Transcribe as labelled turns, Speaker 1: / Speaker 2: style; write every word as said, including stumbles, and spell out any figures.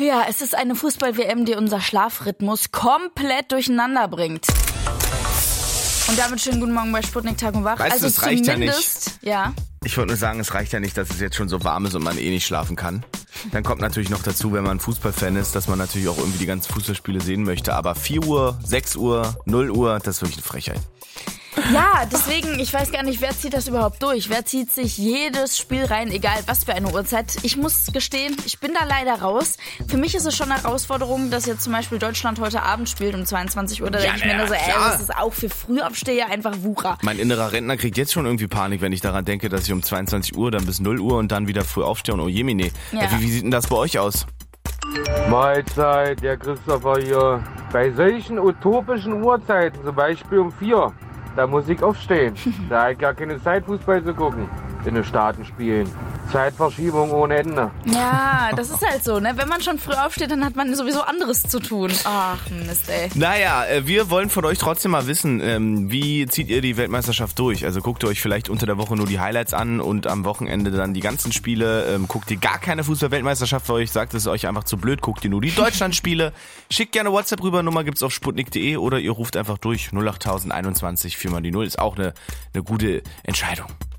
Speaker 1: Ja, es ist eine Fußball-W M, die unser Schlafrhythmus komplett durcheinander bringt. Und damit schönen guten Morgen bei Sputnik Tag und Wach.
Speaker 2: Weißt
Speaker 1: also
Speaker 2: du, es reicht ja nicht.
Speaker 1: Ja.
Speaker 2: Ich wollte nur sagen, es reicht ja nicht, dass es jetzt schon so warm ist und man eh nicht schlafen kann. Dann kommt natürlich noch dazu, wenn man Fußballfan ist, dass man natürlich auch irgendwie die ganzen Fußballspiele sehen möchte. Aber vier Uhr, sechs Uhr, null Uhr, das ist wirklich eine Frechheit.
Speaker 1: Ja, deswegen, ich weiß gar nicht, wer zieht das überhaupt durch? Wer zieht sich jedes Spiel rein, egal was für eine Uhrzeit? Ich muss gestehen, ich bin da leider raus. Für mich ist es schon eine Herausforderung, dass jetzt zum Beispiel Deutschland heute Abend spielt um zweiundzwanzig Uhr. Da
Speaker 2: Ja,
Speaker 1: denke ich mir nur so, ey,
Speaker 2: klar.
Speaker 1: das ist auch für Frühaufsteher einfach Wucher.
Speaker 2: Mein innerer Rentner kriegt jetzt schon irgendwie Panik, wenn ich daran denke, dass ich um zweiundzwanzig Uhr, dann bis null Uhr und dann wieder früh aufstehe und oh jemine.
Speaker 1: Ja.
Speaker 2: Ja, wie, wie sieht denn das bei euch aus?
Speaker 3: Mahlzeit, der Christopher hier. Bei solchen utopischen Uhrzeiten, zum Beispiel um vier, da muss ich aufstehen. Da habe ich gar keine Zeit, Fußball zu gucken. In den Staaten spielen. Zeitverschiebung ohne Ende.
Speaker 1: Ja, das ist halt so, ne? Wenn man schon früh aufsteht, dann hat man sowieso anderes zu tun. Ach, Mist, ey.
Speaker 2: Naja, äh, wir wollen von euch trotzdem mal wissen, ähm, wie zieht ihr die Weltmeisterschaft durch? Also guckt ihr euch vielleicht unter der Woche nur die Highlights an und am Wochenende dann die ganzen Spiele. Ähm, guckt ihr gar keine Fußball-Weltmeisterschaft für euch, sagt es euch einfach zu blöd, guckt ihr nur die Deutschland-Spiele. Schickt gerne WhatsApp rüber, Nummer gibt's auf sputnik punkt de oder ihr ruft einfach durch null acht null null einundzwanzig vier mal die null. Ist auch eine, eine gute Entscheidung.